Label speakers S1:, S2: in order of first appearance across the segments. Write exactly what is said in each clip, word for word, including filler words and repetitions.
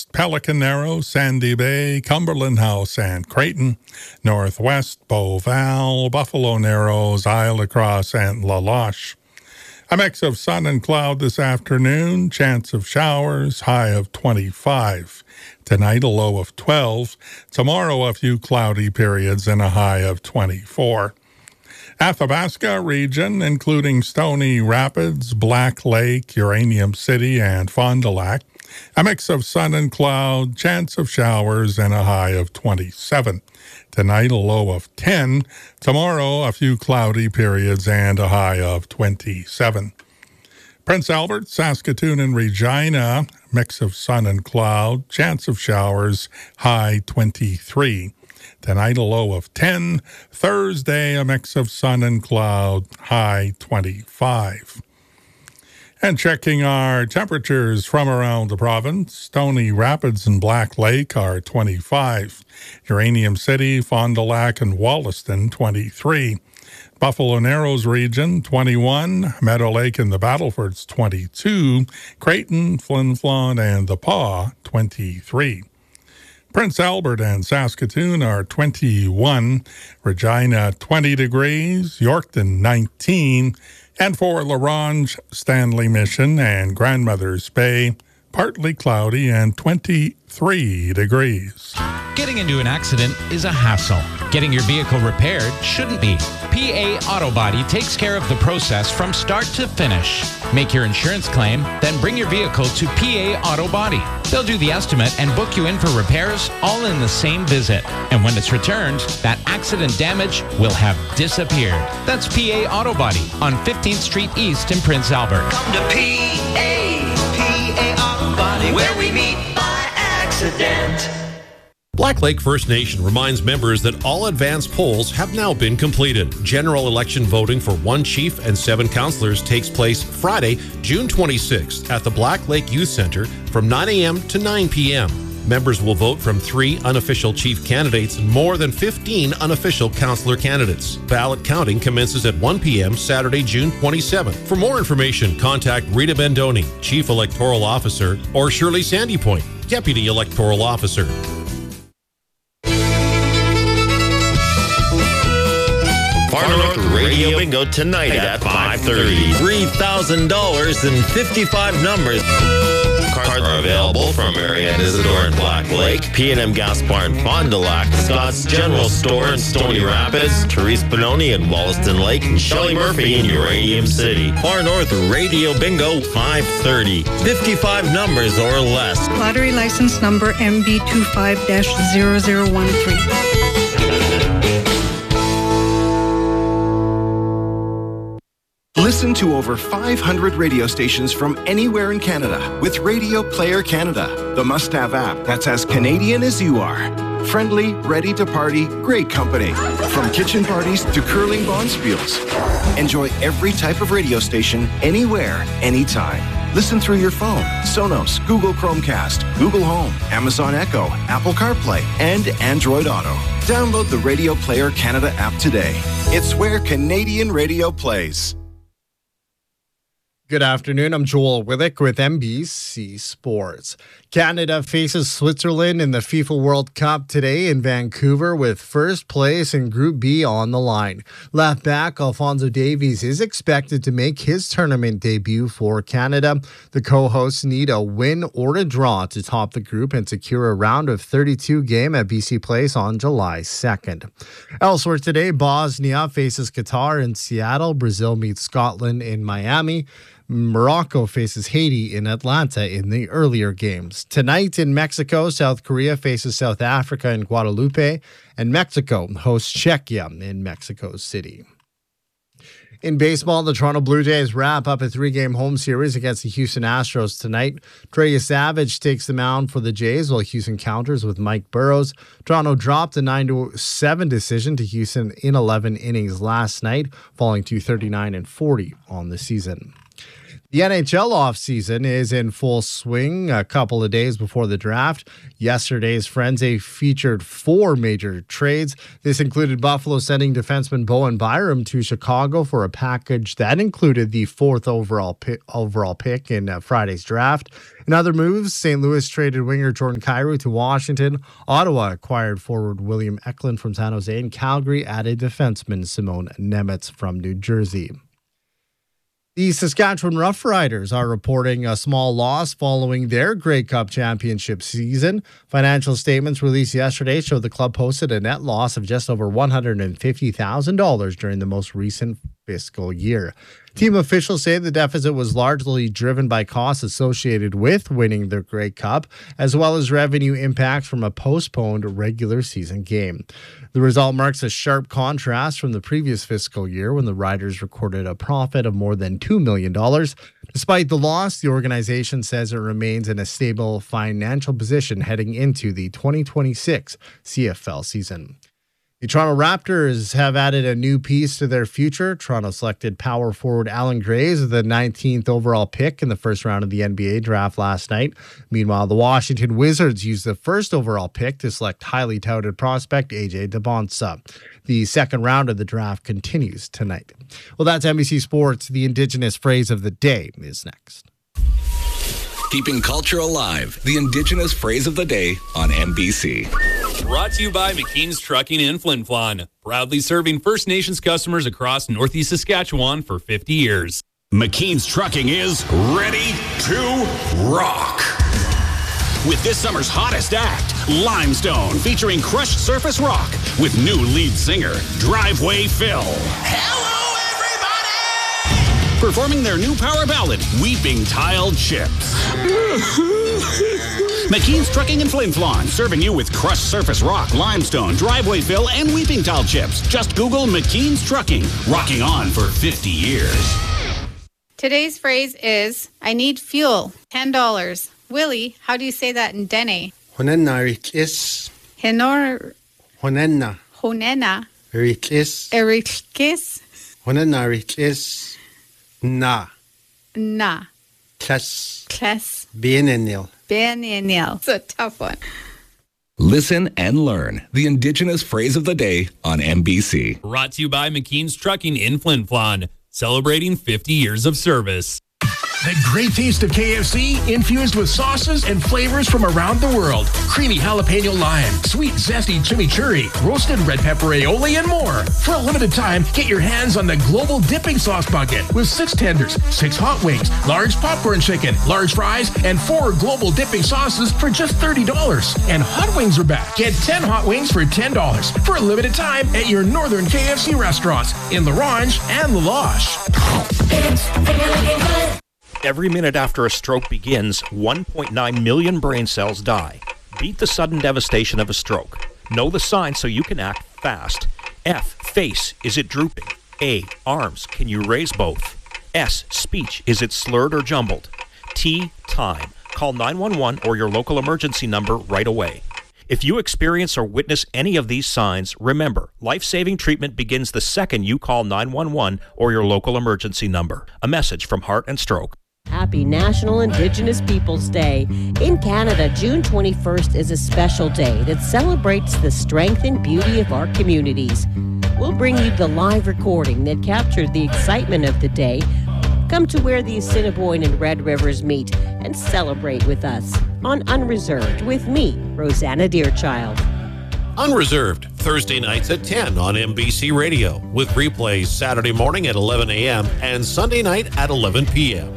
S1: East, Pelican Narrows, Sandy Bay, Cumberland House, and Creighton. Northwest, Beauval, Buffalo Narrows, Isle Lacrosse, and La Loche. A mix of sun and cloud this afternoon, chance of showers, high of twenty-five. Tonight, a low of twelve. Tomorrow, a few cloudy periods and a high of twenty-four. Athabasca region, including Stony Rapids, Black Lake, Uranium City, and Fond du Lac. A mix of sun and cloud, chance of showers, and a high of twenty-seven. Tonight, a low of ten. Tomorrow, a few cloudy periods and a high of twenty-seven. Prince Albert, Saskatoon, and Regina, mix of sun and cloud, chance of showers, high twenty-three. Tonight, a low of ten. Thursday, a mix of sun and cloud, high twenty-five. And checking our temperatures from around the province, Stony Rapids and Black Lake are twenty-five. Uranium City, Fond du Lac, and Wollaston, twenty-three. Buffalo Narrows region, twenty-one. Meadow Lake and the Battlefords, twenty-two. Creighton, Flin Flon, and the Pas, twenty-three. Prince Albert and Saskatoon are twenty-one. Regina, twenty degrees. Yorkton, nineteen. And for La Ronge, Stanley Mission, and Grandmother's Bay, partly cloudy and twenty-three degrees.
S2: Getting into an accident is a hassle. Getting your vehicle repaired shouldn't be. P A Auto Body takes care of the process from start to finish. Make your insurance claim, then bring your vehicle to P A Auto Body. They'll do the estimate and book you in for repairs all in the same visit. And when it's returned, that accident damage will have disappeared. That's P A Auto Body on fifteenth Street East in Prince Albert.
S3: Come to P A, P A Auto Body, where we meet by accident.
S4: Black Lake First Nation reminds members that all advance polls have now been completed. General election voting for one chief and seven councillors takes place Friday, June twenty-sixth at the Black Lake Youth Centre from nine a.m. to nine p.m. Members will vote from three unofficial chief candidates and more than fifteen unofficial councillor candidates. Ballot counting commences at one p.m. Saturday, June twenty-seventh. For more information, contact Rita Bendoni, Chief Electoral Officer, or Shirley Sandypoint, Deputy Electoral Officer.
S5: Far North Radio Bingo tonight at five thirty. three thousand dollars and fifty-five numbers. Cards are available from Marianne Isidore in Black Lake, P and M Gaspar in Fond du Lac, Scott's General Store in Stony Rapids, Therese Benoni in Wollaston Lake, and Shelley Murphy in Uranium City. Far North Radio Bingo, five thirty. fifty-five numbers or less.
S6: Lottery license number M B two five dash zero zero one three.
S7: Listen to over five hundred radio stations from anywhere in Canada with Radio Player Canada, the must-have app that's as Canadian as you are. Friendly, ready to party, great company. From kitchen parties to curling bonspiels. Enjoy every type of radio station, anywhere, anytime. Listen through your phone, Sonos, Google Chromecast, Google Home, Amazon Echo, Apple CarPlay, and Android Auto. Download the Radio Player Canada app today. It's where Canadian radio plays.
S8: Good afternoon. I'm Joel Willick with N B C Sports. Canada faces Switzerland in the FIFA World Cup today in Vancouver with first place in Group B on the line. Left back Alphonso Davies is expected to make his tournament debut for Canada. The co-hosts need a win or a draw to top the group and secure a round of thirty-two game at B C Place on July second. Elsewhere today, Bosnia faces Qatar in Seattle. Brazil meets Scotland in Miami. Morocco faces Haiti in Atlanta in the earlier games. Tonight in Mexico, South Korea faces South Africa in Guadalupe, and Mexico hosts Czechia in Mexico City. In baseball, the Toronto Blue Jays wrap up a three-game home series against the Houston Astros tonight. Trey Savage takes the mound for the Jays while Houston counters with Mike Burrows. Toronto dropped a nine to seven decision to Houston in eleven innings last night, falling to thirty-nine and forty on the season. The N H L offseason is in full swing a couple of days before the draft. Yesterday's Frenzy featured four major trades. This included Buffalo sending defenseman Bowen Byram to Chicago for a package that included the fourth overall pick, overall pick in uh, Friday's draft. In other moves, Saint Louis traded winger Jordan Kyrou to Washington. Ottawa acquired forward William Eklund from San Jose, and Calgary added defenseman Simone Nemeth from New Jersey. The Saskatchewan Roughriders are reporting a small loss following their Grey Cup championship season. Financial statements released yesterday show the club posted a net loss of just over one hundred fifty thousand dollars during the most recent fiscal year. Team officials say the deficit was largely driven by costs associated with winning the Grey Cup, as well as revenue impacts from a postponed regular season game. The result marks a sharp contrast from the previous fiscal year when the Riders recorded a profit of more than two million dollars. Despite the loss, the organization says it remains in a stable financial position heading into the twenty twenty-six C F L season. The Toronto Raptors have added a new piece to their future. Toronto selected power forward Allen Gray as the nineteenth overall pick in the first round of the N B A draft last night. Meanwhile, the Washington Wizards used the first overall pick to select highly touted prospect A J Debonsa. The second round of the draft continues tonight. Well, that's N B C Sports. The Indigenous phrase of the day is next.
S9: Keeping culture alive. The Indigenous phrase of the day on N B C.
S10: Brought to you by McKean's Trucking in Flin Flon. Proudly serving First Nations customers across Northeast Saskatchewan for fifty years.
S11: McKean's Trucking is ready to rock. With this summer's hottest act, Limestone, featuring crushed surface rock with new lead singer, Driveway Phil.
S12: Hello, everybody!
S11: Performing their new power ballad, Weeping Tiled Chips. McKean's Trucking in Flin Flon, serving you with crushed surface rock, limestone, driveway fill, and weeping tile chips. Just Google McKean's Trucking, rocking on for fifty years.
S13: Today's phrase is, I need fuel, ten dollars. Willie, how do you say that in Dene?
S14: Honena rikis.
S13: Henor.
S14: Honena.
S13: Honena.
S14: Rikis.
S13: Erikis.
S14: Honena rikis. Na.
S13: Na.
S14: Kles.
S13: Kles.
S14: Bienenil.
S13: Bienenil. It's a tough one.
S9: Listen and learn the Indigenous phrase of the day on N B C.
S10: Brought to you by McKean's Trucking in Flin Flon, celebrating fifty years of service.
S15: The great taste of K F C, infused with sauces and flavors from around the world. Creamy jalapeno lime, sweet zesty chimichurri, roasted red pepper aioli, and more. For a limited time, get your hands on the Global Dipping Sauce Bucket with six tenders, six hot wings, large popcorn chicken, large fries, and four Global Dipping Sauces for just thirty dollars. And hot wings are back. Get ten hot wings for ten dollars for a limited time at your northern K F C restaurants in La Ronge and La Loche.
S16: Every minute after a stroke begins, one point nine million brain cells die. Beat the sudden devastation of a stroke. Know the signs so you can act fast. F, face, is it drooping? A, arms, can you raise both? S, speech, is it slurred or jumbled? T, time. Call nine one one or your local emergency number right away. If you experience or witness any of these signs, remember, life-saving treatment begins the second you call nine one one or your local emergency number. A message from Heart and Stroke.
S17: Happy National Indigenous Peoples Day. In Canada, June twenty-first is a special day that celebrates the strength and beauty of our communities. We'll bring you the live recording that captured the excitement of the day. Come to where the Assiniboine and Red Rivers meet and celebrate with us on Unreserved with me, Rosanna Deerchild.
S4: Unreserved, Thursday nights at ten on N B C Radio, with replays Saturday morning at eleven a.m. and Sunday night at eleven p.m.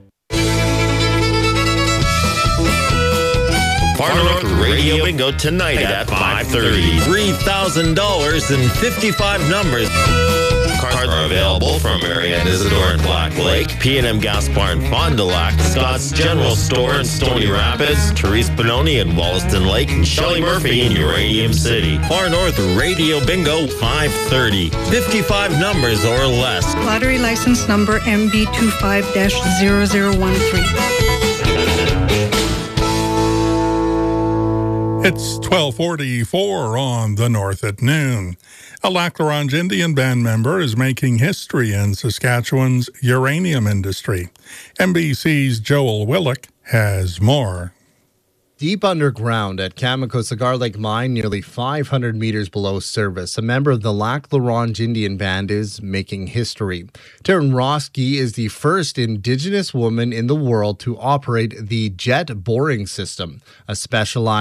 S5: Far North Radio Bingo tonight at five thirty. three thousand dollars and fifty-five numbers. Cards are available from Marianne Isidore in Black Lake, P and M Gas Bar in Fond du Lac, Scott's General Store in Stony Rapids, Therese Benoni in Wollaston Lake, and Shelley Murphy in Uranium City. Far North Radio Bingo, five thirty. fifty-five numbers or less.
S6: Lottery license number M B two five dash zero zero one three.
S1: It's twelve forty-four on the North at noon. A Lac La Ronge Indian band member is making history in Saskatchewan's uranium industry. N B C's Joel Willick has more.
S8: Deep underground at Cameco Cigar Lake Mine, nearly five hundred meters below surface, a member of the Lac La Ronge Indian Band is making history. Taryn Roski is the first Indigenous woman in the world to operate the jet boring system, a specialized